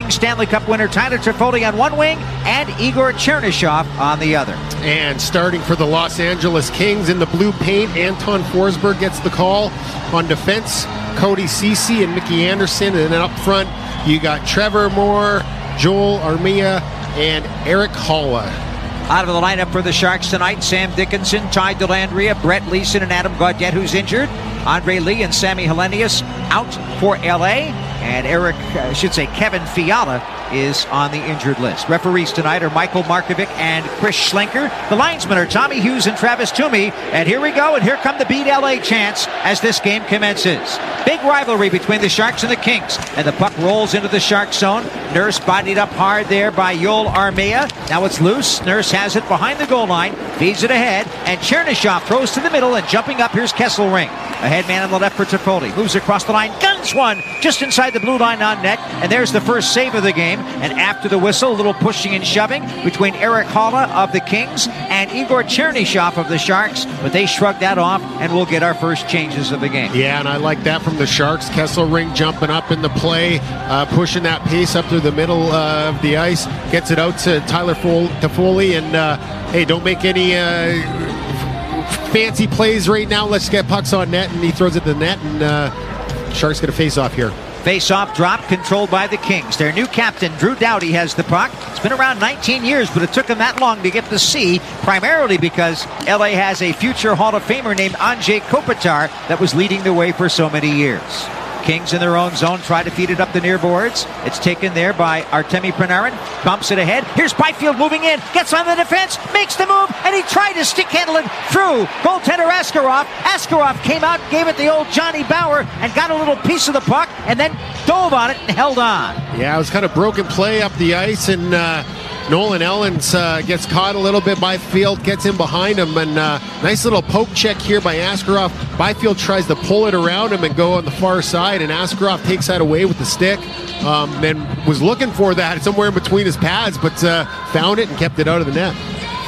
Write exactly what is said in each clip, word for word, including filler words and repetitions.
Kings Stanley Cup winner Tyler Toffoli on one wing and Igor Chernyshov on the other. And starting for the Los Angeles Kings in the blue paint, Anton Forsberg gets the call. On defense, Cody Ceci and Mickey Anderson. And then up front, you got Trevor Moore, Joel Armia, and Eric Haula. Out of the lineup for the Sharks tonight, Sam Dickinson, Ty Dellandrea, Brett Leeson, and Adam Gaudette, who's injured. Andre Lee and Sammy Helenius out for L A. And Eric, I should say Kevin Fiala, is on the injured list. Referees tonight are Michael Markovic and Chris Schlenker. The linesmen are Tommy Hughes and Travis Toomey. And here we go, and here come the Beat L A chants as this game commences. Big rivalry between the Sharks and the Kings. And the puck rolls into the Shark zone. Nurse bodied up hard there by Joel Armia. Now it's loose. Nurse has it behind the goal line, feeds it ahead, and Chernyshov throws to the middle, and jumping up, here's Kesselring. A head man on the left for Toffoli. Moves across the line, guns one, just inside the blue line on net, and there's the first save of the game. And after the whistle, a little pushing and shoving between Eric Haula of the Kings and Igor Chernyshov of the Sharks, but they shrugged that off, and we'll get our first changes of the game. Yeah, and I like that from the Sharks. Kesselring jumping up in the play, uh, pushing that pace up through the middle uh, of the ice, gets it out to Tyler Toffoli, and uh, hey, don't make any uh, fancy plays right now. Let's get pucks on net, and he throws it to the net, and uh, Sharks get a face-off here. Face-off drop controlled by the Kings. Their new captain, Drew Doughty, has the puck. It's been around nineteen years, but it took him that long to get the C, primarily because L A has a future Hall of Famer named Andrzej Kopitar that was leading the way for so many years. Kings in their own zone try to feed it up the near boards. It's taken there by Artemi Panarin. Bumps it ahead. Here's Byfield moving in. Gets on the defense. Makes the move. And he tried to stick handle it through goaltender Askarov. Askarov came out, gave it the old Johnny Bauer, and got a little piece of the puck, and then dove on it and held on. Yeah, it was kind of broken play up the ice, and uh, Nolan Ellens uh, gets caught a little bit. Byfield gets in behind him, and uh, nice little poke check here by Askarov. Byfield tries to pull it around him and go on the far side, and Askarov takes that away with the stick, um, and was looking for that somewhere in between his pads, but uh, found it and kept it out of the net.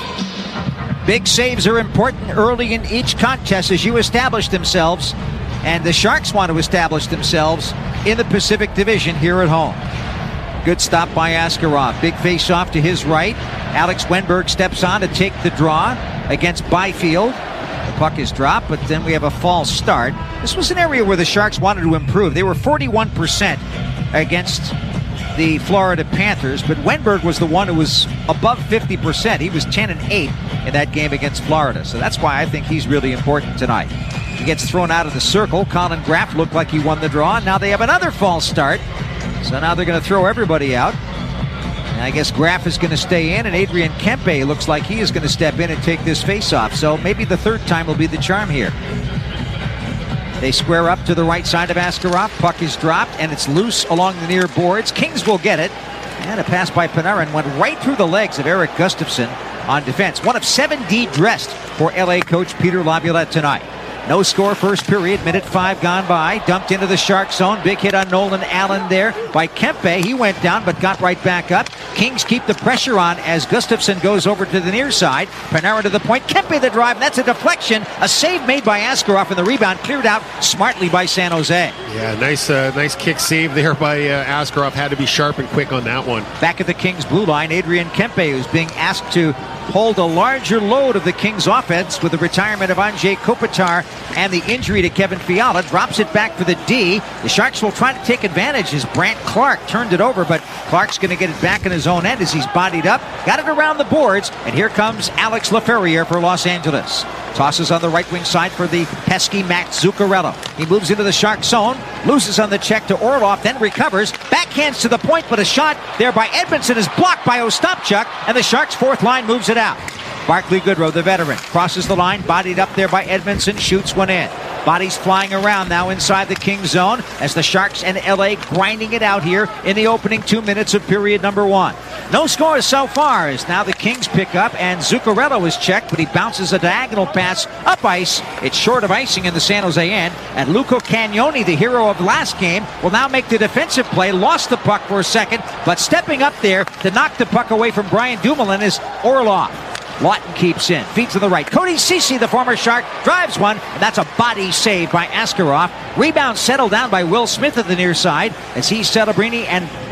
Big saves are important early in each contest as you establish themselves, and the Sharks want to establish themselves in the Pacific Division here at home. Good stop by Askarov. Big face-off to his right. Alex Wenberg steps on to take the draw against Byfield. The puck is dropped, but then we have a false start. This was an area where the Sharks wanted to improve. They were forty-one percent against the Florida Panthers, but Wenberg was the one who was above fifty percent. He was ten and eight in that game against Florida, so that's why I think he's really important tonight. He gets thrown out of the circle. Colin Graff looked like he won the draw. Now they have another false start. So now they're going to throw everybody out. And I guess Graff is going to stay in, and Adrian Kempe looks like he is going to step in and take this face-off. So maybe the third time will be the charm here. They square up to the right side of Askarov. Puck is dropped, and it's loose along the near boards. Kings will get it. And a pass by Panarin went right through the legs of Eric Gustafsson on defense. One of seven D dressed for L A coach Peter Laviolette tonight. No score first period, minute five gone by. Dumped into the Shark zone. Big hit on Nolan Allen there by Kempe. He went down but got right back up. Kings keep the pressure on as Gustafsson goes over to the near side. Panarin to the point. Kempe the drive, and that's a deflection. A save made by Askarov, and the rebound cleared out smartly by San Jose. Yeah, nice uh, nice kick save there by uh, Askarov. Had to be sharp and quick on that one. Back at the Kings blue line, Adrian Kempe, who's being asked to hold a larger load of the Kings offense with the retirement of Andrzej Kopitar and the injury to Kevin Fiala, drops it back for the D. The Sharks will try to take advantage as Brant Clark turned it over, but Clark's going to get it back in his own end as he's bodied up. Got it around the boards, and here comes Alex Laferriere for Los Angeles. Tosses on the right wing side for the pesky Matt Zuccarello. He moves into the Shark zone, loses on the check to Orlov, then recovers, backhands to the point, but a shot there by Edmondson is blocked by Ostapchuk, and the Sharks' fourth line moves it out. Barclay Goodrow, the veteran, crosses the line, bodied up there by Edmondson, shoots one in. Bodies flying around now inside the Kings zone as the Sharks and L A grinding it out here in the opening two minutes of period number one. No scores so far as now the Kings pick up, and Zuccarello is checked, but he bounces a diagonal pass up ice. It's short of icing in the San Jose end, and Luca Cagnoni, the hero of last game, will now make the defensive play. Lost the puck for a second, but stepping up there to knock the puck away from Brian Dumoulin is Orlov. Lawton keeps in, feeds to the right. Cody Ceci, the former Shark, drives one, and that's a body save by Askarov. Rebound settled down by Will Smith at the near side as he, Celebrini, and